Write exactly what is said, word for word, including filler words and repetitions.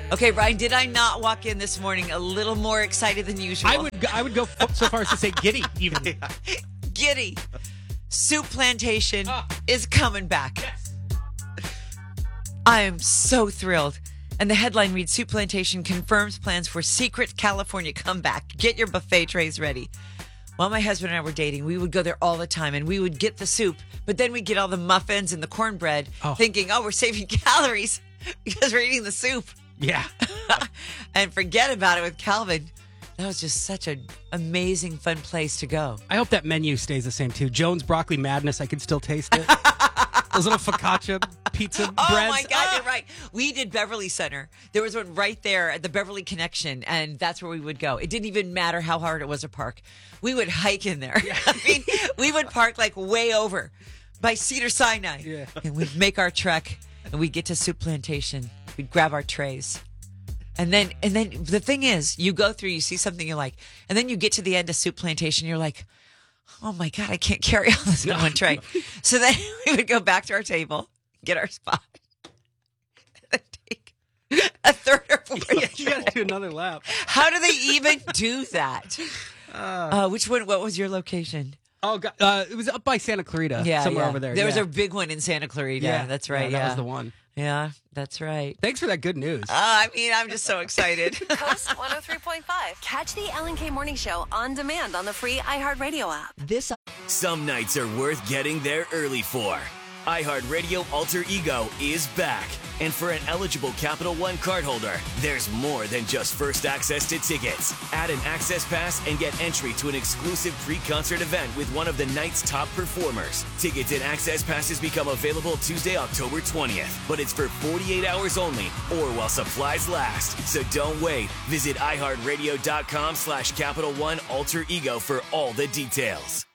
Okay, Brian, did I not walk in this morning a little more excited than usual? I would go, I would go so far as to say giddy, even. Giddy. Soup Plantation Oh. is coming back. Yes. I am so thrilled. And the headline reads, Soup Plantation confirms plans for secret California comeback. Get your buffet trays ready. While my husband and I were dating, we would go there all the time and we would get the soup, but then we'd get all the muffins and the cornbread Oh. thinking, oh, we're saving calories because we're eating the soup. Yeah. And forget about it with Calvin. That was just such an amazing, fun place to go. I hope that menu stays the same, too. Jones Broccoli Madness, I can still taste it. Those little focaccia pizza breads. Oh, my God, Ah! you're right. We did Beverly Center. There was one right there at the Beverly Connection, and that's where we would go. It didn't even matter how hard it was to park. We would hike in there. I mean, we would park like way over by Cedar Sinai. Yeah. And we'd make our trek, and we'd get to Soup Plantation. We'd grab our trays. And then, and then the thing is, you go through, you see something you like, and then you get to the end of Soup Plantation, you're like, oh my God, I can't carry all this in one tray. So then we would go back to our table, get our spot, and then take a third or fourth. Yeah, you got to do another lap. How do they even do that? Uh, which one? What was your location? Oh, God. Uh, it was up by Santa Clarita. Yeah, Somewhere yeah. over there. There was yeah. a big one in Santa Clarita. Yeah, That's right. Yeah, Yeah, that was the one. Yeah, that's right. Thanks for that good news. Uh, I mean, I'm just so excited. Coast one oh three point five. Catch the Ellen K Morning Show on demand on the free iHeartRadio app. This Some nights are worth getting there early for. iHeartRadio Alter Ego is back. And for an eligible Capital One cardholder, there's more than just first access to tickets. Add an access pass and get entry to an exclusive pre-concert event with one of the night's top performers. Tickets and access passes become available Tuesday, October twentieth. But it's for forty-eight hours only or while supplies last. So don't wait. Visit iHeartRadio.com slash Capital One Alter Ego for all the details.